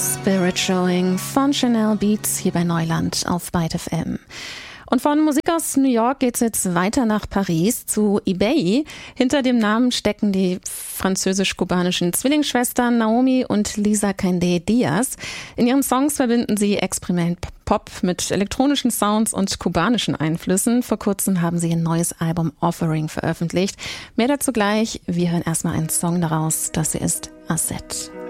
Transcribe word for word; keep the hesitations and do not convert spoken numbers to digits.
Spiritualing von Chanel Beats hier bei Neuland auf Byte F M. Und von Musik aus New York geht's jetzt weiter nach Paris zu eBay. Hinter dem Namen stecken die französisch-kubanischen Zwillingsschwestern Naomi und Lisa Candé Diaz. In ihren Songs verbinden sie Experiment-Pop mit elektronischen Sounds und kubanischen Einflüssen. Vor kurzem haben sie ein neues Album Offering veröffentlicht. Mehr dazu gleich. Wir hören erstmal einen Song daraus. Das hier ist Asset.